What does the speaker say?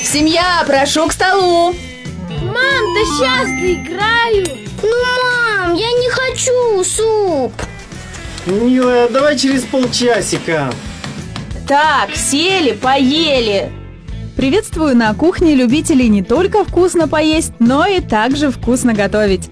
Семья, прошу к столу. Мам, да сейчас доиграю. Ну, мам, я не хочу суп. Милая, давай через полчасика. Так, сели, поели. Приветствую на кухне любителей не только вкусно поесть, но и также вкусно готовить.